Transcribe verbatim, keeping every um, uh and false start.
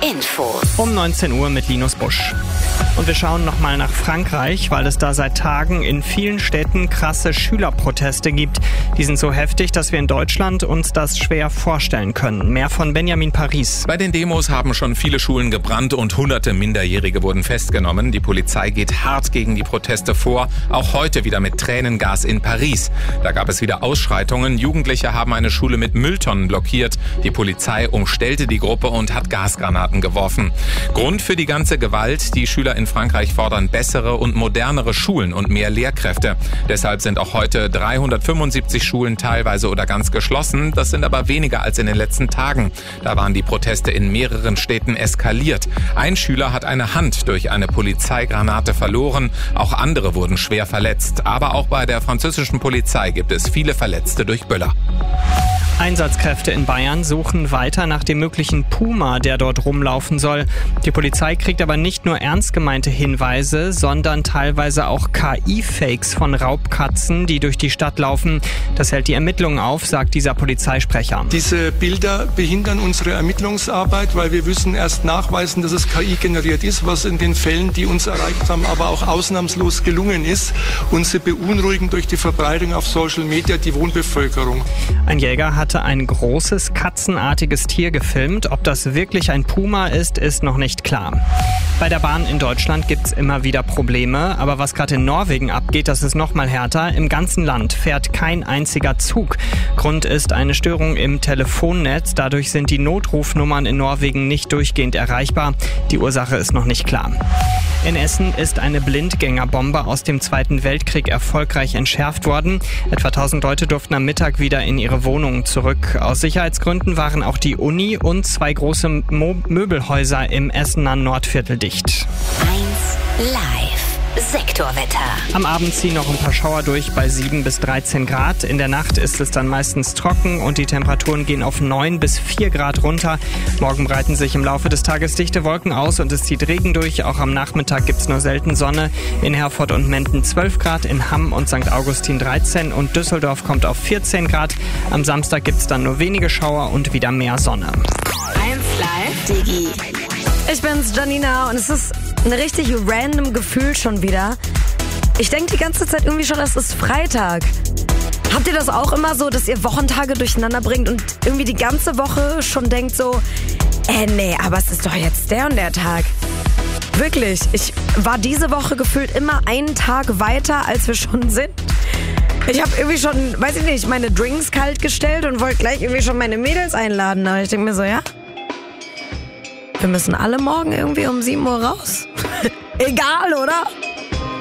Info. Um neunzehn Uhr mit Linus Busch. Und wir schauen nochmal nach Frankreich, weil es da seit Tagen in vielen Städten krasse Schülerproteste gibt. Die sind so heftig, dass wir in Deutschland uns das schwer vorstellen können. Mehr von Benjamin Paris. Bei den Demos haben schon viele Schulen gebrannt und hunderte Minderjährige wurden festgenommen. Die Polizei geht hart gegen die Proteste vor, auch heute wieder mit Tränengas in Paris. Da gab es wieder Ausschreitungen. Jugendliche haben eine Schule mit Mülltonnen blockiert. Die Polizei umstellte die Gruppe und hat Gasgranaten geworfen. Grund für die ganze Gewalt: die Schüler in Frankreich fordern bessere und modernere Schulen und mehr Lehrkräfte. Deshalb sind auch heute dreihundertfünfundsiebzig Schulen teilweise oder ganz geschlossen. Das sind aber weniger als in den letzten Tagen. Da waren die Proteste in mehreren Städten eskaliert. Ein Schüler hat eine Hand durch eine Polizeigranate verloren. Auch andere wurden schwer verletzt. Aber auch bei der französischen Polizei gibt es viele Verletzte durch Böller. Einsatzkräfte in Bayern suchen weiter nach dem möglichen Puma, der dort rumlaufen soll. Die Polizei kriegt aber nicht nur ernst gemeinte Hinweise, sondern teilweise auch K I-Fakes von Raubkatzen, die durch die Stadt laufen. Das hält die Ermittlungen auf, sagt dieser Polizeisprecher. Diese Bilder behindern unsere Ermittlungsarbeit, weil wir müssen erst nachweisen, dass es K I generiert ist, was in den Fällen, die uns erreicht haben, aber auch ausnahmslos gelungen ist. Und sie beunruhigen durch die Verbreitung auf Social Media die Wohnbevölkerung. Ein Jäger hat ein großes katzenartiges Tier gefilmt. Ob das wirklich ein Puma ist, ist noch nicht klar. Bei der Bahn in Deutschland gibt es immer wieder Probleme, aber was gerade in Norwegen abgeht, das ist noch mal härter. Im ganzen Land fährt kein einziger Zug. Grund ist eine Störung im Telefonnetz. Dadurch sind die Notrufnummern in Norwegen nicht durchgehend erreichbar. Die Ursache ist noch nicht klar. In Essen ist eine Blindgängerbombe aus dem Zweiten Weltkrieg erfolgreich entschärft worden. Etwa tausend Leute durften am Mittag wieder in ihre Wohnungen zurück. Aus Sicherheitsgründen waren auch die Uni und zwei große Mo- Möbelhäuser im Essener Nordviertel dicht. eins Live. Sektorwetter. Am Abend ziehen noch ein paar Schauer durch bei sieben bis dreizehn Grad. In der Nacht ist es dann meistens trocken und die Temperaturen gehen auf neun bis vier Grad runter. Morgen breiten sich im Laufe des Tages dichte Wolken aus und es zieht Regen durch. Auch am Nachmittag gibt es nur selten Sonne. In Herford und Menden zwölf Grad, in Hamm und Sankt Augustin dreizehn und Düsseldorf kommt auf vierzehn Grad. Am Samstag gibt es dann nur wenige Schauer und wieder mehr Sonne. eins Live Digi. Ich bin's, Janina, und es ist ein richtig random Gefühl schon wieder. Ich denke die ganze Zeit irgendwie schon, es ist Freitag. Habt ihr das auch immer so, dass ihr Wochentage durcheinander bringt und irgendwie die ganze Woche schon denkt so, äh nee, aber es ist doch jetzt der und der Tag. Wirklich, ich war diese Woche gefühlt immer einen Tag weiter, als wir schon sind. Ich habe irgendwie schon, weiß ich nicht, meine Drinks kalt gestellt und wollte gleich irgendwie schon meine Mädels einladen. Aber ich denke mir so, ja, wir müssen alle morgen irgendwie um sieben Uhr raus. Egal, oder?